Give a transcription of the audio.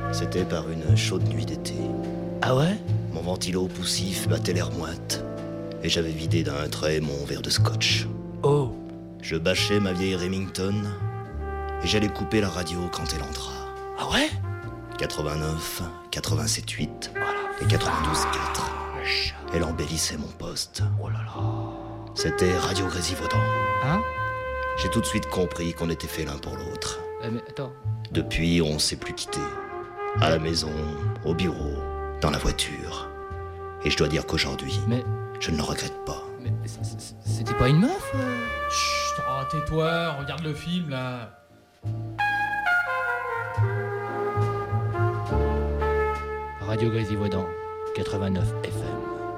C'était par une chaude nuit d'été. Ah ouais? Mon ventilo poussif battait l'air moite, et j'avais vidé d'un trait mon verre de scotch. Oh. Je bâchais ma vieille Remington, et j'allais couper la radio quand elle entra. Ah ouais? 89, 87.8 Oh la et 92.4. vache. Elle embellissait mon poste. Oh là là. C'était Radio Grésivaudan. Hein? J'ai tout de suite compris qu'on était fait l'un pour l'autre. Mais attends. Depuis, on s'est plus quitté. À la maison, au bureau, dans la voiture. Et je dois dire qu'aujourd'hui, Mais je ne le regrette pas. c'était pas une meuf Chut, oh, tais-toi, regarde le film là. Radio Grésivaudan, 89 FM.